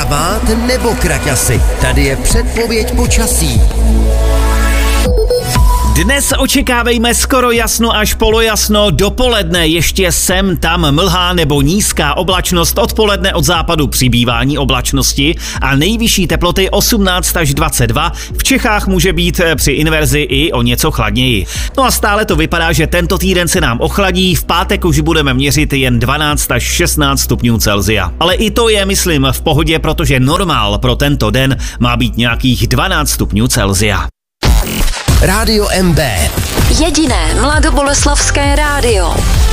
Kabát nebo kraťasy? Tady je předpověď počasí. Dnes očekávejme skoro jasno až polojasno, dopoledne ještě sem tam mlha nebo nízká oblačnost, odpoledne od západu přibývání oblačnosti a nejvyšší teploty 18 až 22. V Čechách může být při inverzi i o něco chladněji. No a stále to vypadá, že tento týden se nám ochladí, v pátek už budeme měřit jen 12 až 16 stupňů Celsia. Ale i to je, myslím, v pohodě, protože normál pro tento den má být nějakých 12 stupňů Celsia. Rádio MB. Jediné mladoboleslavské rádio.